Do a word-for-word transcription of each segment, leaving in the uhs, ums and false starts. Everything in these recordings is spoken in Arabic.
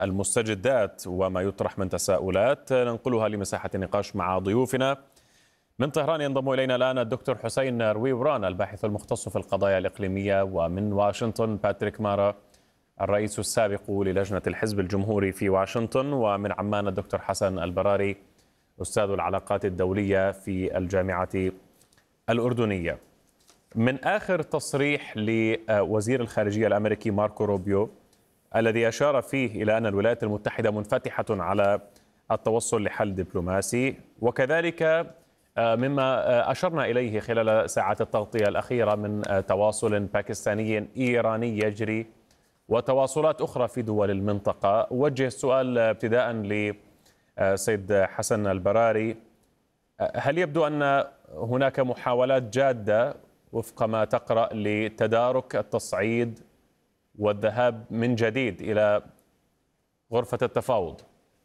المستجدات وما يطرح من تساؤلات ننقلها لمساحة النقاش مع ضيوفنا. من طهران ينضم إلينا الآن الدكتور حسين رويوران الباحث المختص في القضايا الإقليمية، ومن واشنطن باتريك مارا الرئيس السابق للجنة الحزب الجمهوري في واشنطن، ومن عمان الدكتور حسن البراري أستاذ العلاقات الدولية في الجامعة الأردنية. من آخر تصريح لوزير الخارجية الأمريكي ماركو روبيو الذي أشار فيه إلى أن الولايات المتحدة منفتحة على التوصل لحل دبلوماسي، وكذلك مما أشرنا إليه خلال ساعات التغطية الأخيرة من تواصل باكستاني إيراني يجري وتواصلات أخرى في دول المنطقة. وجه السؤال ابتداء لسيد حسن البراري: هل يبدو أن هناك محاولات جادة وفق ما تقرأ لتدارك التصعيد والذهاب من جديد إلى غرفة التفاوض؟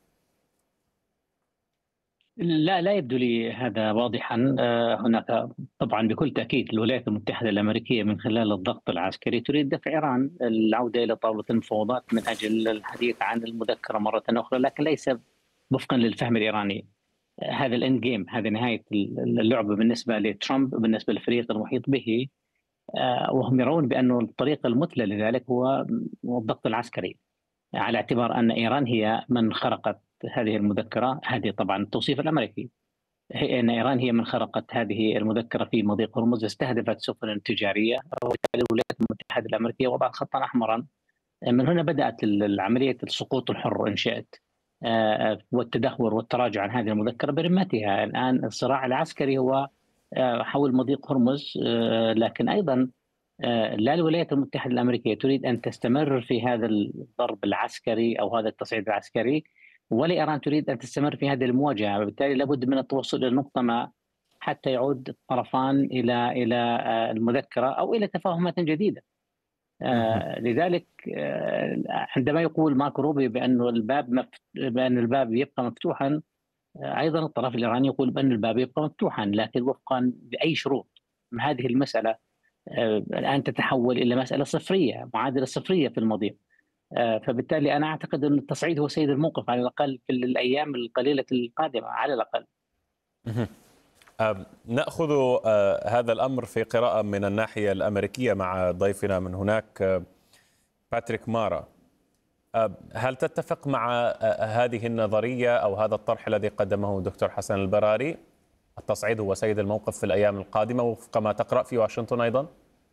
لا لا يبدو لي هذا واضحا. هناك طبعا بكل تأكيد الولايات المتحدة الأمريكية من خلال الضغط العسكري تريد دفع إيران العودة إلى طاولة المفاوضات من أجل الحديث عن المذكرة مرة أخرى، لكن ليس وفقا للفهم الإيراني. هذا الإند جيم، هذه نهاية اللعبة بالنسبة لترامب، بالنسبة للفريق المحيط به، وهم يرون بأن الطريق المثلى لذلك هو الضغط العسكري، على اعتبار أن إيران هي من خرقت هذه المذكرة. هذه طبعا التوصيف الأمريكي، أن إيران هي من خرقت هذه المذكرة في مضيق هرمز، استهدفت سفن تجارية، وبالتالي الولايات المتحدة الأمريكية وضعت خطا أحمرا. من هنا بدأت العملية السقوط الحر إن شئت، والتدهور والتراجع عن هذه المذكرة برمتها. الآن الصراع العسكري هو حول مضيق هرمز، لكن أيضا لا الولايات المتحدة الأمريكية تريد أن تستمر في هذا الضرب العسكري أو هذا التصعيد العسكري، ولا إيران تريد أن تستمر في هذه المواجهة. وبالتالي لابد من التوصل إلى نقطة ما حتى يعود الطرفان إلى إلى المذكرة أو إلى تفاهمات جديدة. آه لذلك آه عندما يقول ماركو روبيو بأن الباب مفت... بأن الباب يبقى مفتوحا، آه أيضا الطرف الإيراني يقول بأن الباب يبقى مفتوحا، لكن وفقا لأي شروط. هذه المسألة آه الآن تتحول إلى مسألة صفرية، معادلة صفرية في المضيق. آه فبالتالي أنا أعتقد أن التصعيد هو سيد الموقف على الأقل في الأيام القليلة القادمة على الأقل. نأخذ هذا الأمر في قراءة من الناحية الأمريكية مع ضيفنا من هناك باتريك مارا. هل تتفق مع هذه النظرية أو هذا الطرح الذي قدمه الدكتور حسن البراري؟ التصعيد هو سيد الموقف في الأيام القادمة وفق ما تقرأ في واشنطن أيضا؟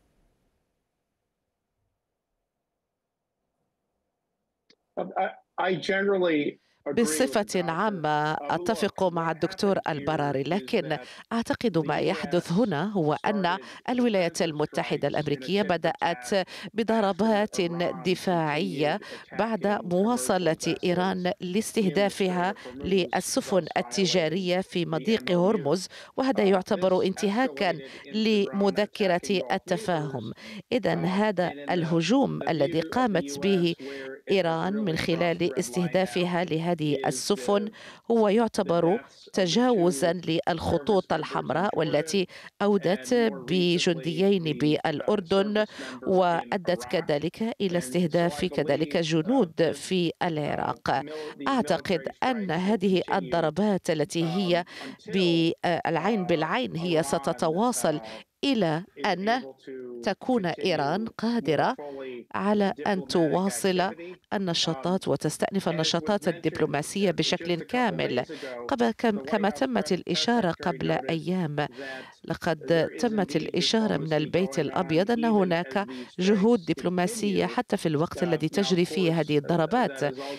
I generally بصفة عامة أتفق مع الدكتور البراري، لكن أعتقد ما يحدث هنا هو أن الولايات المتحدة الأمريكية بدأت بضربات دفاعية بعد مواصلة إيران لاستهدافها للسفن التجارية في مضيق هرمز، وهذا يعتبر انتهاكا لمذكرة التفاهم. إذن هذا الهجوم الذي قامت به إيران من خلال استهدافها لهذه السفن هو يعتبر تجاوزا للخطوط الحمراء، والتي أودت بجنديين بالأردن وأدت كذلك إلى استهداف كذلك جنود في العراق. أعتقد أن هذه الضربات التي هي بالعين بالعين هي ستتواصل إلى أن تكون إيران قادرة على أن تواصل النشاطات وتستأنف النشاطات الدبلوماسية بشكل كامل. كما تمت الإشارة قبل أيام، لقد تمت الإشارة من البيت الأبيض أن هناك جهود دبلوماسية حتى في الوقت الذي تجري فيه هذه الضربات،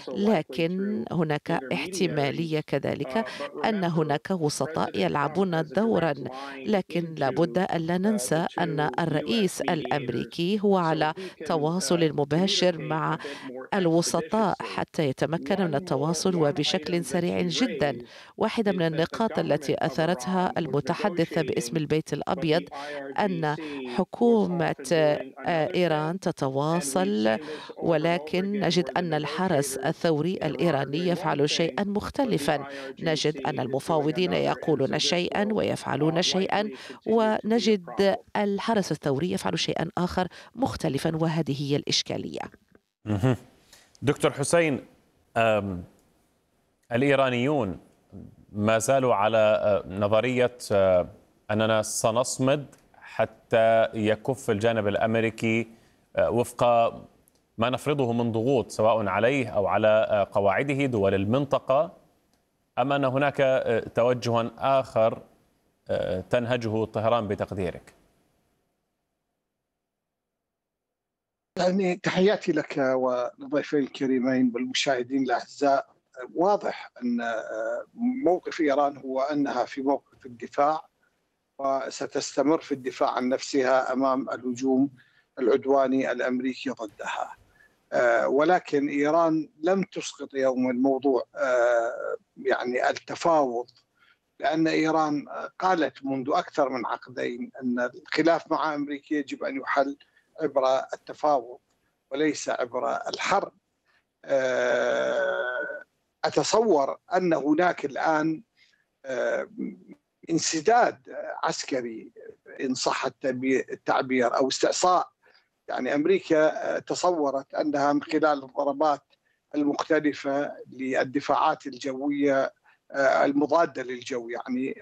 لكن هناك احتمالية كذلك أن هناك وسطاء يلعبون دورا. لكن لابد ألا ننسى أن الرئيس الأمريكي هو على تواصل مباشر مع الوسطاء حتى يتمكن من التواصل وبشكل سريع جدا. واحدة من النقاط التي أثرتها المتحدثة باسم البيت الأبيض أن حكومة إيران تتواصل، ولكن نجد أن الحرس الثوري الإيراني يفعل شيئا مختلفا. نجد أن المفاوضين يقولون شيئا ويفعلون شيئا، ونجد الحرس الثوري يفعل شيئا آخر مختلفا، وهذه هي الإشكالية. دكتور حسين، الإيرانيون ما زالوا على نظرية أننا سنصمد حتى يكف الجانب الأمريكي وفق ما نفرضه من ضغوط سواء عليه أو على قواعده دول المنطقة، أم أن هناك توجها آخر تنهجه طهران بتقديرك؟ يعني تحياتي لك ولضيفي الكريمين والمشاهدين الأعزاء. واضح أن موقف إيران هو أنها في موقف الدفاع، وستستمر في الدفاع عن نفسها أمام الهجوم العدواني الأمريكي ضدها. ولكن إيران لم تسقط يوما موضوع يعني التفاوض، لأن إيران قالت منذ أكثر من عقدين أن الخلاف مع أمريكا يجب أن يحل عبر التفاوض وليس عبر الحرب. أتصور أن هناك الآن انسداد عسكري إن صح التعبير أو استعصاء. يعني أمريكا تصورت أنها من خلال الضربات المختلفة للدفاعات الجوية المضادة للجو يعني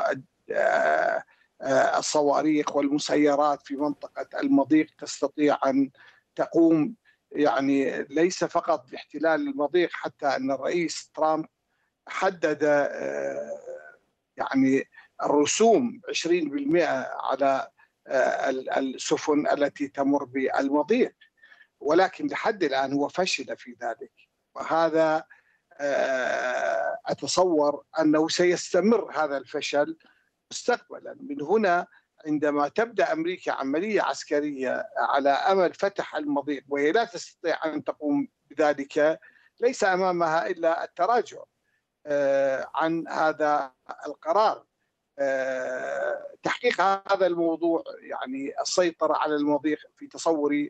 والصواريخ والمسيرات في منطقة المضيق تستطيع أن تقوم يعني ليس فقط باحتلال المضيق، حتى أن الرئيس ترامب حدد يعني الرسوم عشرين بالمئة على السفن التي تمر بالمضيق، ولكن لحد الآن هو فشل في ذلك. وهذا أتصور أنه سيستمر هذا الفشل مستقبلا. من هنا عندما تبدأ أمريكا عملية عسكرية على أمل فتح المضيق وهي لا تستطيع أن تقوم بذلك، ليس أمامها إلا التراجع عن هذا القرار. تحقيق هذا الموضوع يعني السيطرة على المضيق في تصوري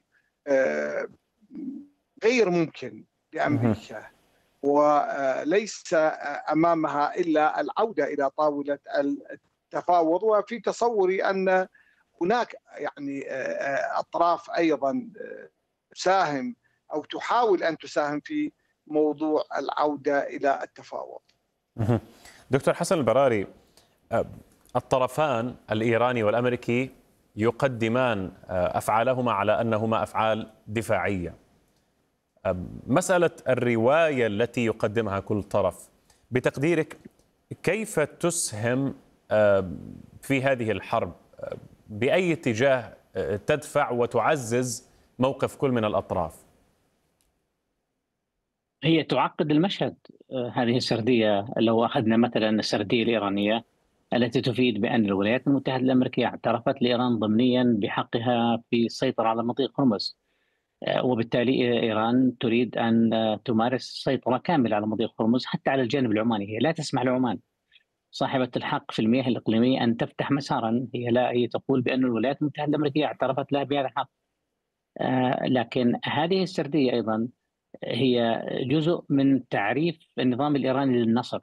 غير ممكن لأمريكا، وليس أمامها إلا العودة إلى طاولة التفاوض. وفي تصوري أن هناك يعني أطراف أيضا تساهم أو تحاول أن تساهم في موضوع العودة إلى التفاوض. دكتور حسن البراري، الطرفان الإيراني والأمريكي يقدمان أفعالهما على أنهما أفعال دفاعية. مسألة الرواية التي يقدمها كل طرف بتقديرك كيف تسهم في هذه الحرب؟ بأي اتجاه تدفع وتعزز موقف كل من الأطراف؟ هي تعقد المشهد. هذه السردية، لو أخذنا مثلا السردية الإيرانية التي تفيد بأن الولايات المتحدة الأمريكية اعترفت لإيران ضمنيا بحقها في السيطرة على مضيق هرمز، وبالتالي إيران تريد أن تمارس سيطرة كاملة على مضيق هرمز حتى على الجانب العماني. هي لا تسمح لعمان صاحبة الحق في المياه الإقليمية أن تفتح مسارا. هي لا هي تقول بأن الولايات المتحدة الأمريكية اعترفت لها بهذا الحق. لكن هذه السردية أيضا هي جزء من تعريف النظام الإيراني للنصر.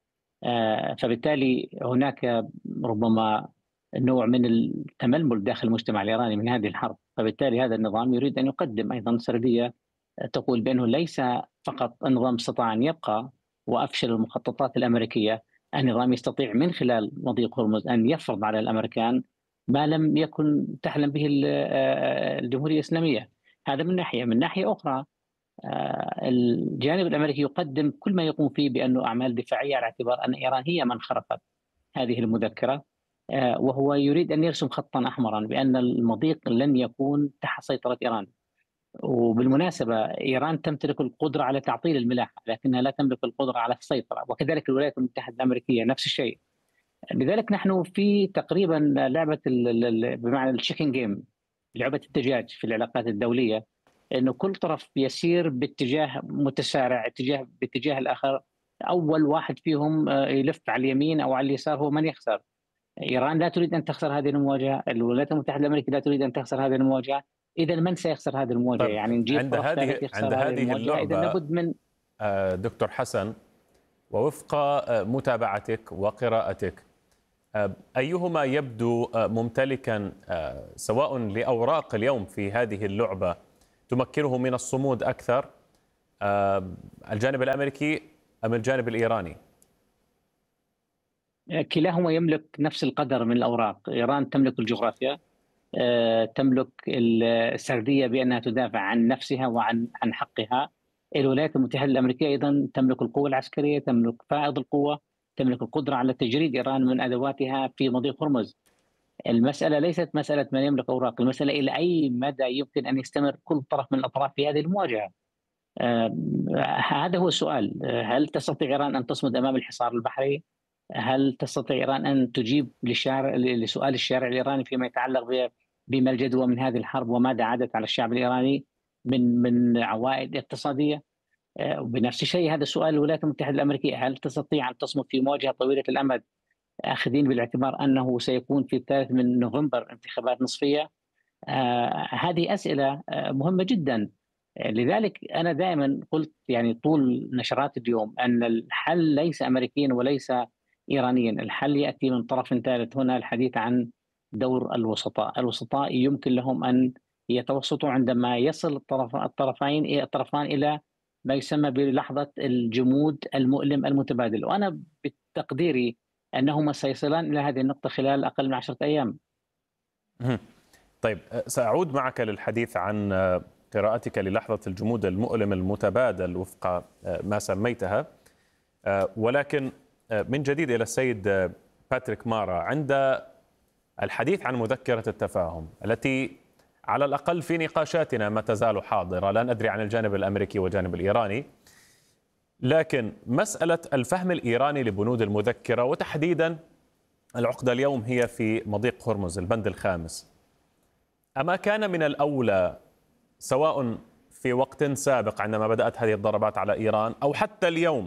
فبالتالي هناك ربما نوع من التململ داخل المجتمع الإيراني من هذه الحرب. فبالتالي هذا النظام يريد أن يقدم أيضا سردية تقول بأنه ليس فقط النظام استطاع أن يبقى وأفشل المخططات الأمريكية، النظام يستطيع من خلال مضيق هرمز أن يفرض على الأمريكان ما لم يكن تحلم به الجمهورية الإسلامية. هذا من ناحية. من ناحية أخرى الجانب الأمريكي يقدم كل ما يقوم فيه بأنه أعمال دفاعية، على اعتبار أن إيران هي من خرقت هذه المذكرة، وهو يريد أن يرسم خطا أحمرا بأن المضيق لن يكون تحت سيطرة إيران. وبالمناسبة إيران تمتلك القدرة على تعطيل الملاحة لكنها لا تملك القدرة على السيطرة، وكذلك الولايات المتحدة الأمريكية نفس الشيء. لذلك نحن في تقريبا لعبة بمعنى الشيكينج جيم، لعبة الدجاج في العلاقات الدولية، انه كل طرف يسير باتجاه متسارع اتجاه باتجاه الاخر. اول واحد فيهم يلف على اليمين او على اليسار هو من يخسر. ايران لا تريد ان تخسر هذه المواجهه، الولايات المتحده الامريكيه لا تريد ان تخسر هذه المواجهه. اذا من سيخسر هذه المواجهه؟ يعني نجيب عند هذه عند هذه, هذه اللعبه لابد من دكتور حسن، ووفق متابعتك وقراءتك، ايهما يبدو ممتلكا سواء لاوراق اليوم في هذه اللعبه تمكنه من الصمود أكثر، الجانب الأمريكي أم الجانب الإيراني؟ كلاهما يملك نفس القدر من الأوراق. إيران تملك الجغرافيا، تملك السردية بأنها تدافع عن نفسها وعن عن حقها. الولايات المتحدة الأمريكية أيضا تملك القوة العسكرية، تملك فائض القوة، تملك القدرة على تجريد إيران من أدواتها في مضيق هرمز. المسألة ليست مسألة من يملك أوراق، المسألة إلى أي مدى يمكن أن يستمر كل طرف من الأطراف في هذه المواجهة. آه هذا هو السؤال. هل تستطيع إيران أن تصمد أمام الحصار البحري؟ هل تستطيع إيران أن تجيب للشارع لسؤال الشارع الإيراني فيما يتعلق بما الجدوى من هذه الحرب وماذا عادت على الشعب الإيراني من من عوائد اقتصادية؟ وبنفس الشيء هذا السؤال الولايات المتحدة الأمريكية، هل تستطيع أن تصمد في مواجهة طويلة الأمد أخذين بالاعتبار أنه سيكون في الثالث من نوفمبر انتخابات نصفية؟ آه هذه أسئلة آه مهمة جدا. لذلك أنا دائما قلت يعني طول نشرات اليوم أن الحل ليس أمريكيا وليس إيرانيا، الحل يأتي من طرف ثالث. هنا الحديث عن دور الوسطاء. الوسطاء يمكن لهم أن يتوسطوا عندما يصل الطرف الطرفين الطرفان إلى ما يسمى بلحظة الجمود المؤلم المتبادل، وأنا بتقديري أنهما سيصلان إلى هذه النقطة خلال أقل من عشرة أيام. طيب سأعود معك للحديث عن قراءتك للحظة الجمود المؤلم المتبادل وفق ما سميتها، ولكن من جديد إلى السيد باتريك مارا. عند الحديث عن مذكرة التفاهم التي على الأقل في نقاشاتنا ما تزال حاضرة، لا ندري عن الجانب الأمريكي والجانب الإيراني، لكن مسألة الفهم الإيراني لبنود المذكرة وتحديدا العقدة اليوم هي في مضيق هرمز البند الخامس، أما كان من الأولى سواء في وقت سابق عندما بدأت هذه الضربات على إيران أو حتى اليوم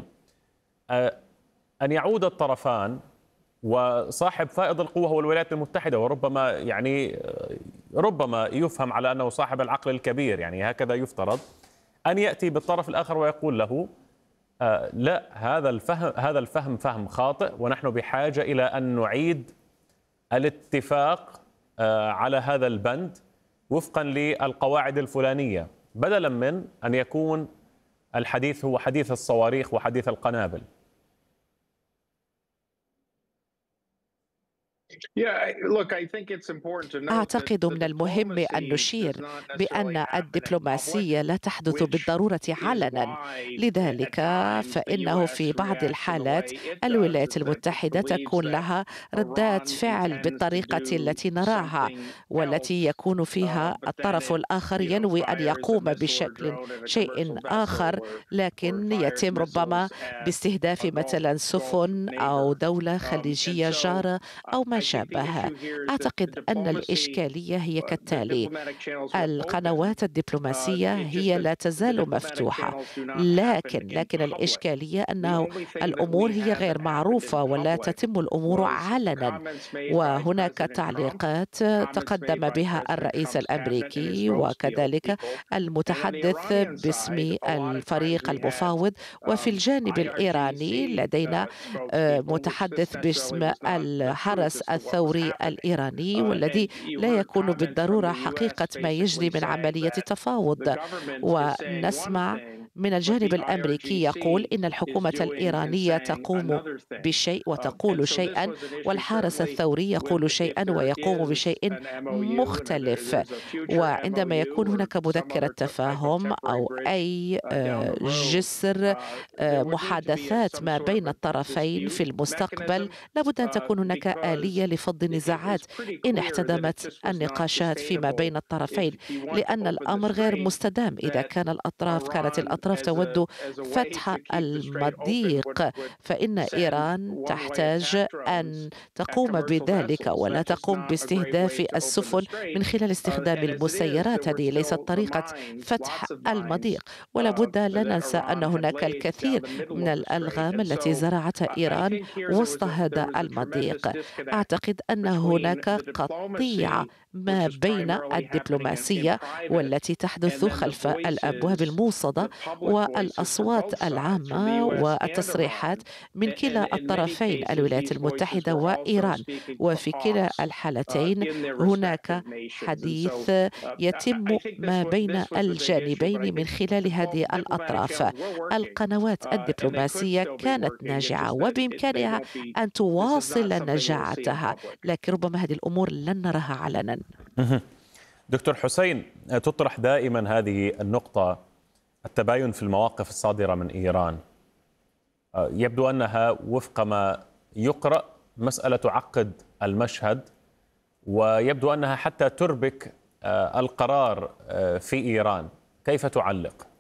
أن يعود الطرفان وصاحب فائض القوة هو الولايات المتحدة، وربما يعني ربما يفهم على أنه صاحب العقل الكبير، يعني هكذا يفترض، أن يأتي بالطرف الآخر ويقول له آه لا، هذا الفهم هذا الفهم فهم خاطئ، ونحن بحاجة إلى أن نعيد الاتفاق آه على هذا البند وفقا للقواعد الفلانية، بدلا من أن يكون الحديث هو حديث الصواريخ وحديث القنابل. أعتقد من المهم أن نشير بأن الدبلوماسية لا تحدث بالضرورة علنا، لذلك فإنه في بعض الحالات الولايات المتحدة تكون لها ردات فعل بالطريقة التي نراها، والتي يكون فيها الطرف الآخر ينوي أن يقوم بشكل شيء آخر، لكن يتم ربما باستهداف مثلا سفن أو دولة خليجية جارة أو ما شابه. أعتقد أن الإشكالية هي كالتالي: القنوات الدبلوماسية هي لا تزال مفتوحة، لكن لكن الإشكالية أنه الأمور هي غير معروفة ولا تتم الأمور علنا. وهناك تعليقات تقدم بها الرئيس الأمريكي وكذلك المتحدث باسم الفريق المفاوض، وفي الجانب الإيراني لدينا متحدث باسم الحرس الثوري الإيراني، والذي لا يكون بالضرورة حقيقة ما يجري من عملية تفاوض. ونسمع من الجانب الأمريكي يقول إن الحكومة الإيرانية تقوم بشيء وتقول شيئا، والحارس الثوري يقول شيئا ويقوم بشيء مختلف. وعندما يكون هناك مذكرة تفاهم أو أي جسر محادثات ما بين الطرفين في المستقبل، لابد أن تكون هناك آلية لفض النزاعات إن احتدمت النقاشات فيما بين الطرفين، لأن الأمر غير مستدام. إذا كان الأطراف كانت الأطراف تود فتح المضيق، فإن إيران تحتاج أن تقوم بذلك ولا تقوم باستهداف السفن من خلال استخدام المسيرات. هذه ليست طريقة فتح المضيق. ولا بد لا ننسى أن هناك الكثير من الألغام التي زرعتها إيران وسط هذا المضيق. أعتقد أن هناك قطيعة ما بين الدبلوماسية والتي تحدث خلف الأبواب الموصدة والأصوات العامة والتصريحات من كلا الطرفين الولايات المتحدة وإيران. وفي كلا الحالتين هناك حديث يتم ما بين الجانبين من خلال هذه الأطراف. القنوات الدبلوماسية كانت ناجعة وبإمكانها أن تواصل نجاعتها، لكن ربما هذه الأمور لن نراها علنا. دكتور حسين، تطرح دائما هذه النقطة، التباين في المواقف الصادرة من إيران. يبدو أنها وفق ما يقرأ مسألة تعقد المشهد، ويبدو أنها حتى تربك القرار في إيران. كيف تعلق؟